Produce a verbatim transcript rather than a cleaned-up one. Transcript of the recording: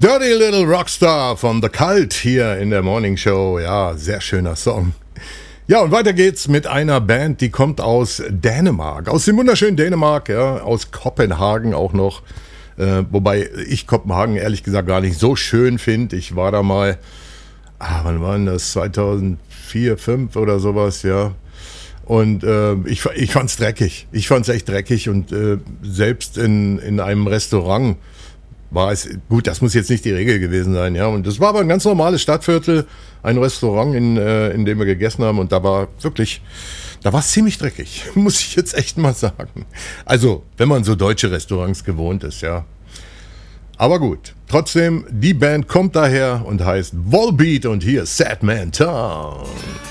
Dirty Little Rockstar von The Cult hier in der Morning Show. Ja, sehr schöner Song. Ja, und weiter geht's mit einer Band, die kommt aus Dänemark. Aus dem wunderschönen Dänemark, ja, aus Kopenhagen auch noch. Äh, wobei ich Kopenhagen ehrlich gesagt gar nicht so schön finde. Ich war da mal, ah, wann war denn das? zweitausendvier, zweitausendfünf oder sowas, ja. Und äh, ich, ich fand's dreckig. Ich fand's echt dreckig und äh, selbst in, in einem Restaurant war es, gut, das muss jetzt nicht die Regel gewesen sein, ja. Und das war aber ein ganz normales Stadtviertel, ein Restaurant, in, äh, in dem wir gegessen haben. Und da war wirklich, da war es ziemlich dreckig, muss ich jetzt echt mal sagen. Also, wenn man so deutsche Restaurants gewohnt ist, ja. Aber gut, trotzdem, die Band kommt daher und heißt Volbeat und hier Sad Man Town.